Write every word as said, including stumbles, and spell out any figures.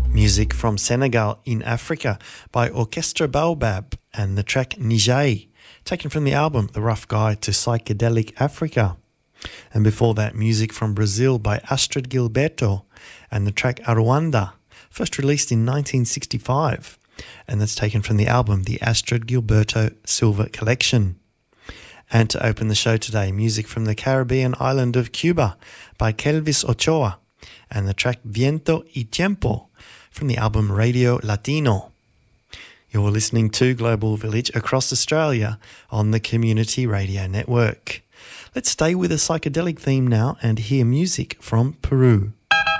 Music from Senegal in Africa by Orchestra Baobab and the track Nijai, taken from the album The Rough Guide to Psychedelic Africa. And before that, music from Brazil by Astrid Gilberto and the track Aruanda, first released in nineteen sixty-five, and that's taken from the album The Astrid Gilberto Silver Collection. And to open the show today, music from the Caribbean island of Cuba by Kelvis Ochoa and the track Viento y Tiempo from the album Radio Latino. You're listening to Global Village across Australia on the Community Radio Network. Let's stay with a psychedelic theme now and hear music from Peru.